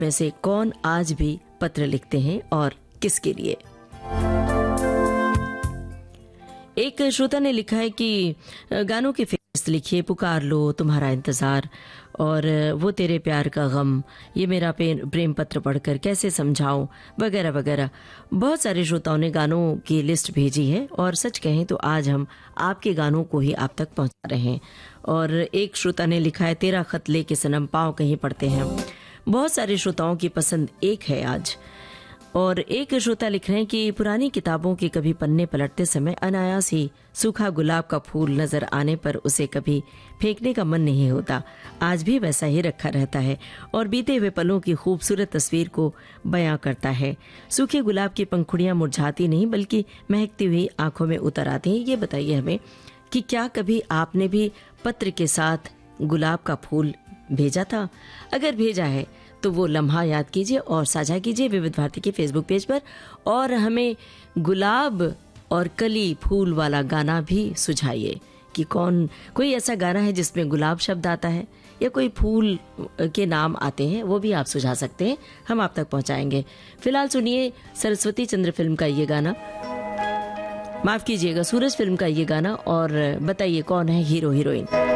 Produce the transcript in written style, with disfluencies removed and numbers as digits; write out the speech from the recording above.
में से कौन आज भी पत्र लिखते हैं और किसके लिए? एक श्रोता ने लिखा है कि गानों की फहरिस्त लिखिए, पुकार लो, तुम्हारा इंतजार, और वो तेरे प्यार का गम, ये मेरा प्रेम पत्र पढ़कर कैसे समझाऊं, वगैरह वगैरह। बहुत सारे श्रोताओं ने गानों की लिस्ट भेजी है और सच कहें तो आज हम आपके गानों को ही आप तक पहुंचा रहे हैं। और एक श्रोता ने लिखा है, तेरा खत लेके सनम पाँव कहीं पड़ते हैं। बहुत सारे श्रोताओं की पसंद एक है आज। और एक श्रोता लिख रहे हैं कि पुरानी किताबों के कभी पन्ने पलटते समय अनायास ही सूखा गुलाब का फूल नजर आने पर उसे कभी फेंकने का मन नहीं होता, आज भी वैसा ही रखा रहता है और बीते हुए पलों की खूबसूरत तस्वीर को बयां करता है। सूखे गुलाब की पंखुड़ियां मुरझाती नहीं बल्कि महकती हुई आंखों में उतर आती हैं। ये बताइए हमें कि क्या कभी आपने भी पत्र के साथ गुलाब का फूल भेजा था? अगर भेजा है तो वो लम्हा याद कीजिए और साझा कीजिए विविध भारती के फेसबुक पेज पर, और हमें गुलाब और कली फूल वाला गाना भी सुझाइए कि कोई ऐसा गाना है जिसमें गुलाब शब्द आता है या कोई फूल के नाम आते हैं, वो भी आप सुझा सकते हैं, हम आप तक पहुंचाएंगे। फिलहाल सुनिए सरस्वती चंद्र फिल्म का ये गाना, माफ कीजिएगा सूरज फिल्म का ये गाना, और बताइए कौन है हीरो हीरोइन।